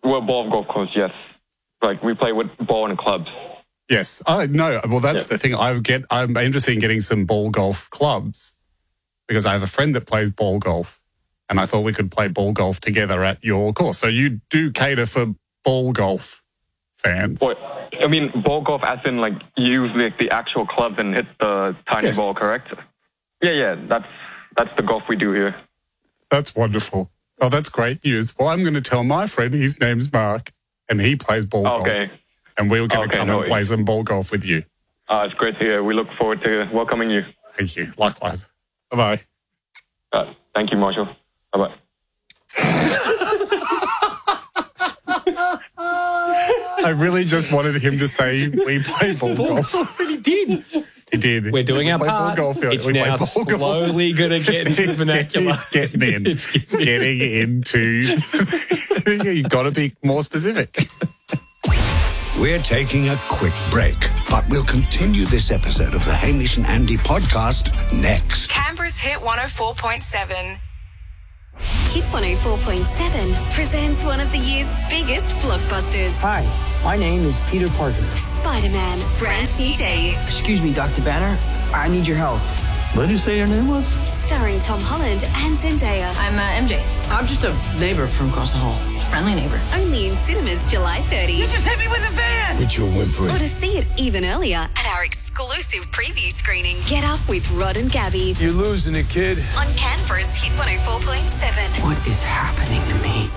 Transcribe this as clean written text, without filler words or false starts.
Well, ball golf course, yes. Like, we play with ball and clubs. Yes. Oh, no. Well, that's the thing. I'm interested in getting some ball golf clubs because I have a friend that plays ball golf and I thought we could play ball golf together at your course. So you do cater for ball golf fans? What? I mean, ball golf as in, like, use the actual clubs and hit the tiny ball, correct? Yeah. That's the golf we do here. That's wonderful. Oh, that's great news. Well, I'm going to tell my friend, his name's Mark, and he plays ball golf. And we're going to come and play some ball golf with you. It's great to hear. We look forward to welcoming you. Thank you. Likewise. Bye-bye. Thank you, Marshall. Bye-bye. I really just wanted him to say we play ball golf. He did. He did. We're doing our part. It's now slowly going to get into the vernacular. It's getting in. Getting into... You've got to be more specific. We're taking a quick break, but we'll continue this episode of the Hamish and Andy podcast next. Canberra's Hit 104.7. Hit 104.7 presents one of the year's biggest blockbusters. Hi, my name is Peter Parker. Spider-Man, brand new day. Excuse me, Dr. Banner. I need your help. What did you say your name was? Starring Tom Holland and Zendaya. I'm MJ. I'm just a neighbor from across the hall. Friendly neighbor. Only in cinemas July 30. You just hit me with a van! Quit your whimpering. Or to see it even earlier at our exclusive preview screening. Get Up with Rod and Gabby. You're losing it, kid. On Canberra's Hit 104.7. What is happening to me?